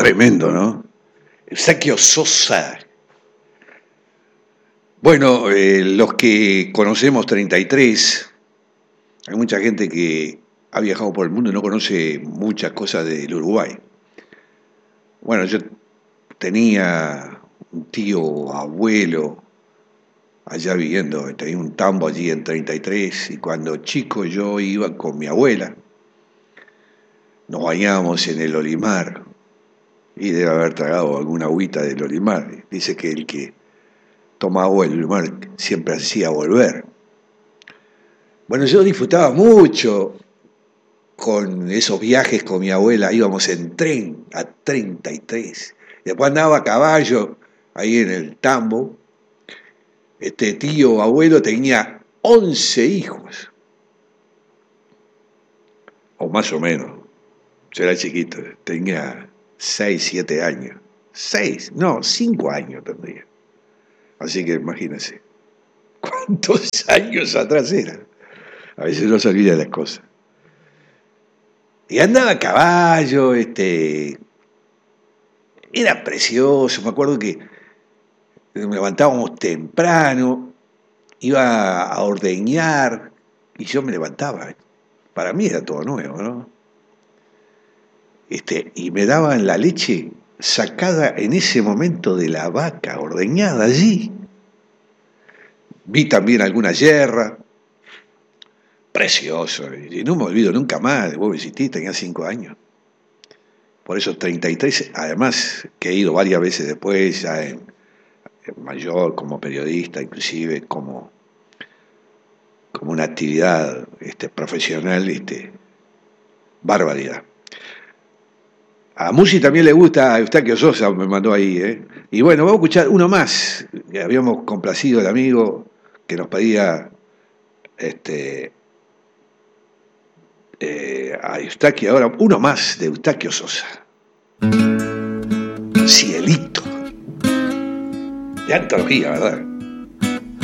Tremendo, ¿no? Eustaquio Sosa. Bueno, los que conocemos 33, hay mucha gente que ha viajado por el mundo y no conoce muchas cosas del Uruguay. Bueno, yo tenía un tío abuelo allá viviendo, tenía un tambo allí en 33 y cuando chico yo iba con mi abuela, nos bañábamos en el Olimar y debe haber tragado alguna agüita del Olimar. Dice que el que toma agua del Olimar siempre hacía volver. Bueno, yo disfrutaba mucho con esos viajes con mi abuela, íbamos en tren a 33. Después andaba a caballo ahí en el tambo. Este tío abuelo tenía 11 hijos, o más o menos. Yo era chiquito, tenía 6, 7 años. 6, no, 5 años tendría. Así que imagínense, ¿cuántos años atrás era? A veces no se olvida las cosas. Y andaba a caballo, era precioso. Me acuerdo que nos levantábamos temprano, iba a ordeñar y yo me levantaba. Para mí era todo nuevo, ¿no? Y me daban la leche sacada en ese momento de la vaca, ordeñada allí. Vi también alguna yerra, precioso, y no me olvido nunca más. Vos visité, tenía 5 años. Por eso 33, además que he ido varias veces después, ya en mayor, como periodista, inclusive como una actividad profesional, barbaridad. A Musi también le gusta Eustaquio Sosa, me mandó ahí, ¿eh? Y bueno, vamos a escuchar uno más. Habíamos complacido al amigo que nos pedía a Eustaquio, ahora uno más de Eustaquio Sosa. Cielito. De antología, ¿verdad?